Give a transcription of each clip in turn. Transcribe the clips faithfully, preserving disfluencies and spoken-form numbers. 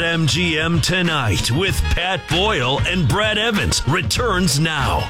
BetMGM Tonight with Pat Boyle and Brad Evans returns now.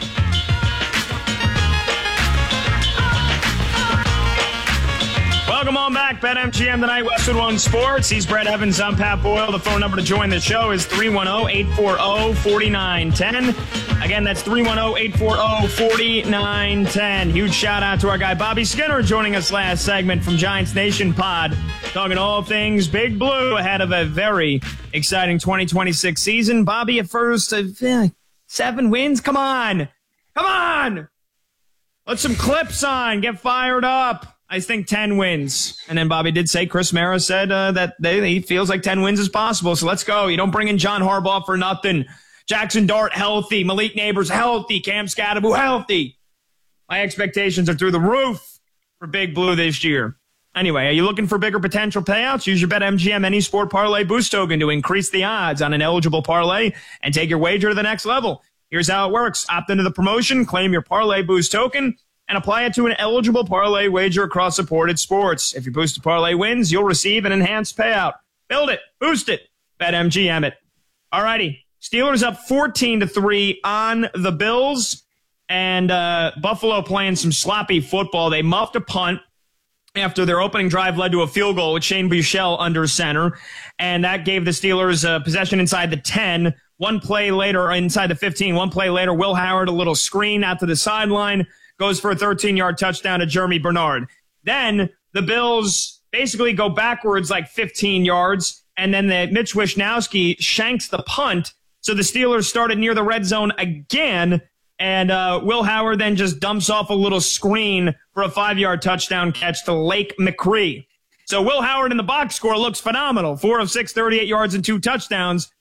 Welcome on back, BetMGM Tonight, Westwood One Sports. He's Brad Evans, I'm Pat Boyle. The phone number to join the show is three one zero, eight four zero, four nine one zero. Again, that's three one zero, eight four zero, four nine one zero. Huge shout out to our guy Bobby Skinner joining us last segment from Giants Nation Pod, talking all things Big Blue ahead of a very exciting twenty twenty-six season. Bobby, at first, uh, seven wins? Come on. Come on. Let some clips on. Get fired up. I think ten wins. And then Bobby did say, Chris Mara said uh, that they, he feels like ten wins is possible. So let's go. You don't bring in John Harbaugh for nothing. Jackson Dart healthy. Malik Neighbors healthy. Cam Scatterbo healthy. My expectations are through the roof for Big Blue this year. Anyway, are you looking for bigger potential payouts? Use your BetMGM Any Sport Parlay Boost token to increase the odds on an eligible parlay and take your wager to the next level. Here's how it works. Opt into the promotion, claim your Parlay Boost token, and apply it to an eligible parlay wager across supported sports. If your boosted parlay wins, you'll receive an enhanced payout. Build it. Boost it. BetMGM it. Alrighty. Steelers up fourteen to three on the Bills. And uh, Buffalo playing some sloppy football. They muffed a punt after their opening drive led to a field goal with Shane Buechele under center. And that gave the Steelers uh, possession inside the ten. One play later, inside the fifteen. One play later, Will Howard, a little screen out to the sideline. Goes for a thirteen-yard touchdown to Jeremy Bernard. Then the Bills basically go backwards like fifteen yards, and then the Mitch Wishnowsky shanks the punt. So the Steelers started near the red zone again, and uh, Will Howard then just dumps off a little screen for a five-yard touchdown catch to Lake McCree. So Will Howard in the box score looks phenomenal. Four of six, thirty-eight yards and two touchdowns.